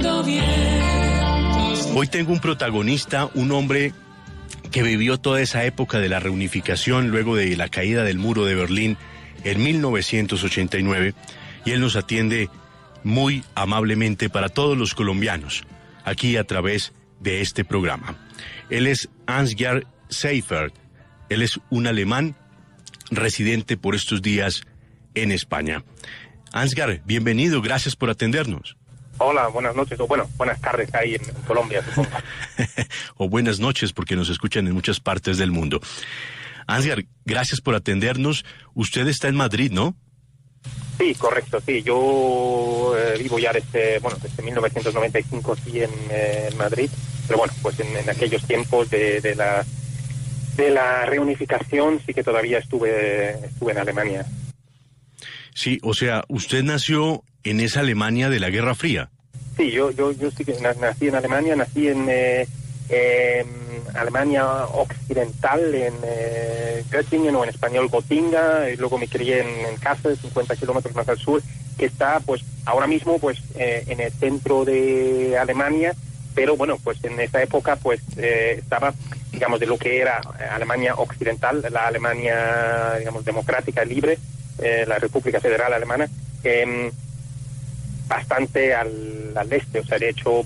Hoy tengo un protagonista, un hombre que vivió toda esa época de la reunificación luego de la caída del muro de Berlín en 1989, y él nos atiende muy amablemente para todos los colombianos, aquí a través de este programa. Él es Ansgar Seifert, él es un alemán residente por estos días en España. Ansgar, bienvenido, gracias por atendernos. Hola, buenas noches, o bueno, buenas tardes ahí en Colombia, supongo. O buenas noches, porque nos escuchan en muchas partes del mundo. Ansgar, gracias por atendernos. Usted está en Madrid, ¿no? Sí, correcto, sí. Yo vivo ya desde 1995 aquí en Madrid, pero bueno, pues en aquellos tiempos de la reunificación sí que todavía estuve en Alemania. Sí, o sea, usted nació en esa Alemania de la Guerra Fría. Sí, yo sí que nací en Alemania, nací en Alemania Occidental, en Göttingen, o en español Gotinga, y luego me crié en Kassel, 50 kilómetros más al sur, que está pues ahora mismo pues en el centro de Alemania, pero bueno, pues en esa época pues estaba, digamos, de lo que era Alemania Occidental, la Alemania, digamos, democrática y libre, la República Federal Alemana, bastante al este, o sea, de hecho